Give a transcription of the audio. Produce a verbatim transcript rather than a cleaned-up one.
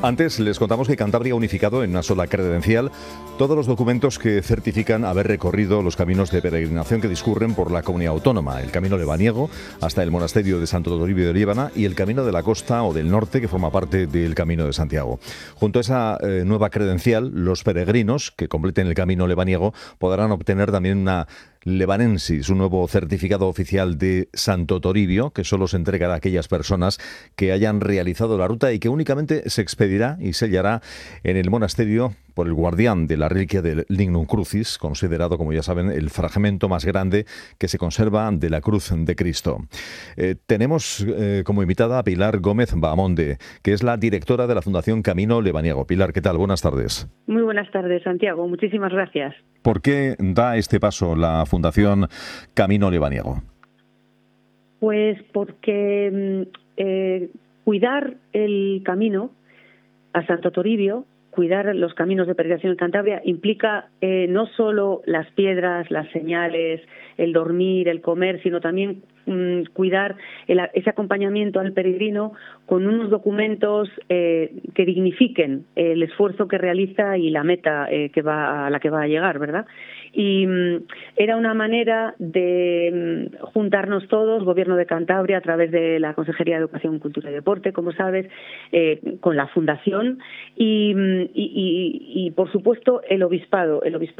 Antes les contamos que Cantabria ha unificado en una sola credencial todos los documentos que certifican haber recorrido los caminos de peregrinación que discurren por la comunidad autónoma, el camino lebaniego hasta el monasterio de Santo Toribio de Líbana y el camino de la costa o del norte que forma parte del camino de Santiago. Junto a esa eh, nueva credencial, los peregrinos que completen el camino lebaniego podrán obtener también una Lebanensis, un nuevo certificado oficial de Santo Toribio que solo se entregará a aquellas personas que hayan realizado la ruta y que únicamente se expedirá y sellará en el monasterio por el guardián de la reliquia del Lignum Crucis, considerado, como ya saben, el fragmento más grande que se conserva de la cruz de Cristo. Eh, tenemos eh, como invitada a Pilar Gómez Bahamonde, que es la directora de la Fundación Camino Lebaniego. Pilar, ¿qué tal? Buenas tardes. Muy buenas tardes, Santiago. Muchísimas gracias. ¿Por qué da este paso la Fundación Camino Lebaniego? Pues porque eh, cuidar el camino a Santo Toribio, cuidar los caminos de peregrinación en Cantabria, implica eh, no solo las piedras, las señales, el dormir, el comer, sino también mmm, cuidar el, ese acompañamiento al peregrino con unos documentos eh, que dignifiquen el esfuerzo que realiza y la meta eh, que va a la que va a llegar, ¿verdad? Y mmm, era una manera de mmm, juntarnos todos, Gobierno de Cantabria, a través de la Consejería de Educación, Cultura y Deporte, como sabes, eh, con la Fundación y, y, y, y, por supuesto, el Obispado, el Obispado